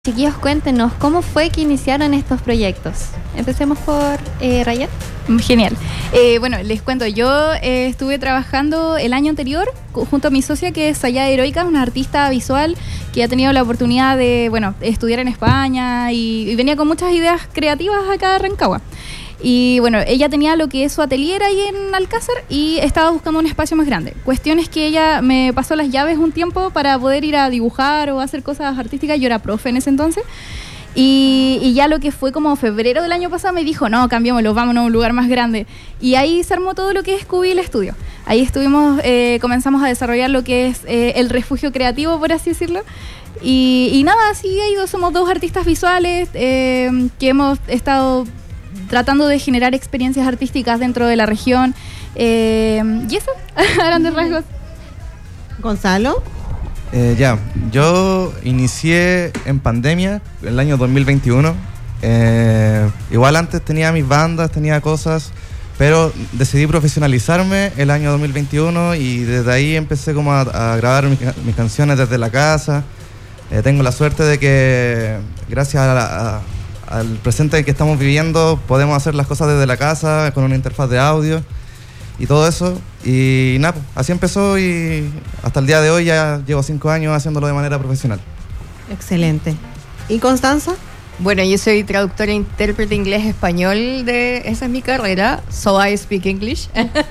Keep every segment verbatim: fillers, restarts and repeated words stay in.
Chiquillos, cuéntenos, ¿cómo fue que iniciaron estos proyectos? Empecemos por eh, Ryan. Genial. Eh, bueno, les cuento, yo eh, estuve trabajando el año anterior junto a mi socia, que es Sayada Heroica, una artista visual que ha tenido la oportunidad de, bueno, estudiar en España y, y venía con muchas ideas creativas acá a Rancagua. Y bueno, ella tenía lo que es su atelier ahí en Alcázar y estaba buscando un espacio más grande. Cuestión es que ella me pasó las llaves un tiempo para poder ir a dibujar o hacer cosas artísticas. Yo era profe en ese entonces. Y, y ya lo que fue como febrero del año pasado me dijo, no, cambiémoslo, vámonos a un lugar más grande. Y ahí se armó todo lo que es Cubil Estudio. Ahí estuvimos, eh, comenzamos a desarrollar lo que es eh, el refugio creativo, por así decirlo. Y, y nada, así ha ido. Somos dos artistas visuales eh, que hemos estado tratando de generar experiencias artísticas dentro de la región. Eh, y eso, a grandes rasgos. Gonzalo. Eh, ya, yo inicié en pandemia el año dos mil veintiuno. Eh, igual antes tenía mis bandas, tenía cosas, pero decidí profesionalizarme el año dos mil veintiuno y desde ahí empecé como a, a grabar mis, mis canciones desde la casa. Eh, tengo la suerte de que gracias a, la, a al presente que estamos viviendo podemos hacer las cosas desde la casa con una interfaz de audio y todo eso, y nada, así empezó y hasta el día de hoy ya llevo cinco años haciéndolo de manera profesional. Excelente. ¿Y Constanza? Bueno, yo soy traductora e intérprete inglés-español, de esa es mi carrera, so I speak English.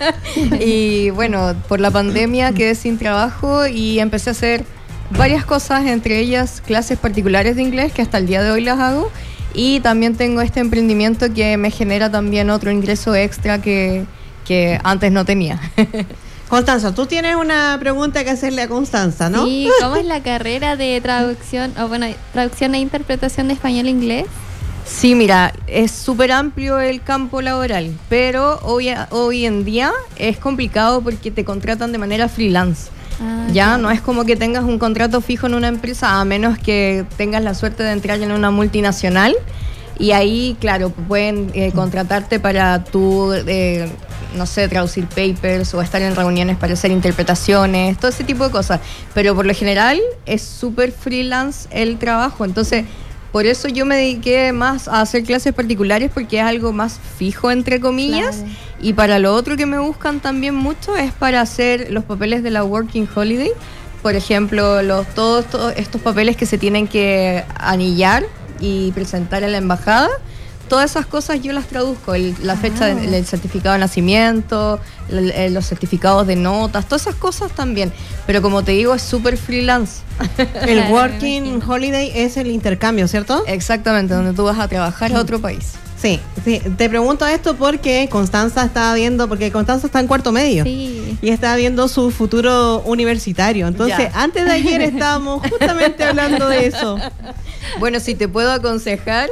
Y bueno, por la pandemia quedé sin trabajo y empecé a hacer varias cosas, entre ellas clases particulares de inglés que hasta el día de hoy las hago. Y también tengo este emprendimiento que me genera también otro ingreso extra que, que antes no tenía. Constanza, tú tienes una pregunta que hacerle a Constanza, ¿no? Sí, ¿cómo es la carrera de traducción, o bueno, traducción e interpretación de español a inglés? Sí, mira, es súper amplio el campo laboral, pero hoy, hoy en día es complicado porque te contratan de manera freelance. Ah, ya claro. No es como que tengas un contrato fijo en una empresa, a menos que tengas la suerte de entrar en una multinacional, y ahí, claro, pueden eh, contratarte para tú, eh, no sé, traducir papers o estar en reuniones para hacer interpretaciones, todo ese tipo de cosas, pero por lo general es súper freelance el trabajo. Entonces por eso yo me dediqué más a hacer clases particulares, porque es algo más fijo, entre comillas. Claro. Y para lo otro que me buscan también mucho es para hacer los papeles de la Working Holiday. Por ejemplo, los, todos, todos estos papeles que se tienen que anillar y presentar en la embajada. Todas esas cosas yo las traduzco, el, la fecha ah. del certificado de nacimiento, el, el, los certificados de notas, todas esas cosas también. Pero como te digo, es súper freelance. El Working Holiday es el intercambio, ¿cierto? Exactamente, donde tú vas a trabajar a otro país. Sí, sí, te pregunto esto porque Constanza estaba viendo, porque Constanza está en cuarto medio. Sí. Y está viendo su futuro universitario. Entonces, ya. Antes de ayer estábamos justamente hablando de eso. Bueno, si te puedo aconsejar,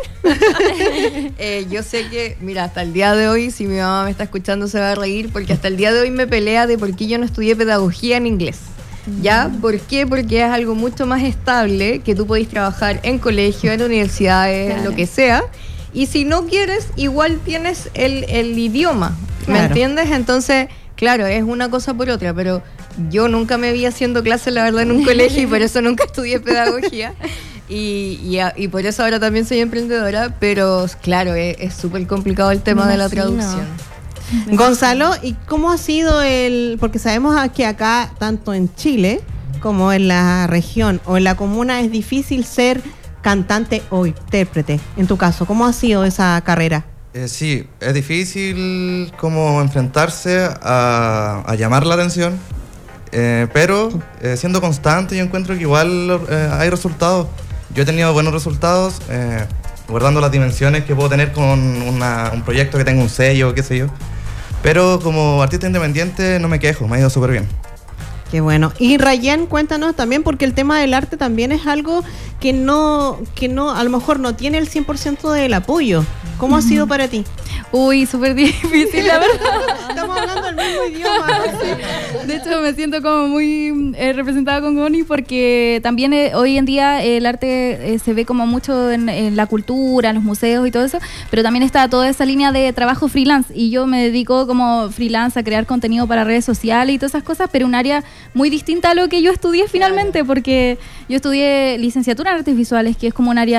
eh, yo sé que, mira, hasta el día de hoy, si mi mamá me está escuchando se va a reír, porque hasta el día de hoy me pelea de por qué yo no estudié pedagogía en inglés. ¿Ya? ¿Por qué? Porque es algo mucho más estable, que tú podés trabajar en colegio, en universidades, claro. Lo que sea. Y si no quieres, igual tienes el, el idioma, ¿me claro. entiendes? Entonces, claro, es una cosa por otra, pero yo nunca me vi haciendo clases, la verdad, en un colegio, y por eso nunca estudié pedagogía. Y, y, y por eso ahora también soy emprendedora, pero claro, es súper complicado el tema de la traducción. Gonzalo, ¿y cómo ha sido el...? Porque sabemos que acá, tanto en Chile como en la región o en la comuna, es difícil ser cantante o intérprete. En tu caso, ¿cómo ha sido esa carrera? Eh, sí, es difícil como enfrentarse a, a llamar la atención, eh, pero eh, siendo constante yo encuentro que igual eh, hay resultados. Yo he tenido buenos resultados, eh, guardando las dimensiones que puedo tener con una, un proyecto que tenga un sello, qué sé yo. Pero como artista independiente no me quejo, me ha ido súper bien. Qué bueno. Y Ryan, cuéntanos también, porque el tema del arte también es algo que no, que no, a lo mejor no tiene el cien por ciento del apoyo. ¿Cómo uh-huh. ha sido para ti? Uy, súper difícil, la verdad. Estamos hablando el mismo idioma. ¿Sí? De hecho, me siento como muy eh, representada con Goni porque también eh, hoy en día eh, el arte eh, se ve como mucho en, en la cultura, en los museos y todo eso, pero también está toda esa línea de trabajo freelance y yo me dedico como freelance a crear contenido para redes sociales y todas esas cosas, pero un área muy distinta a lo que yo estudié finalmente, porque yo estudié licenciatura en artes visuales, que es como un área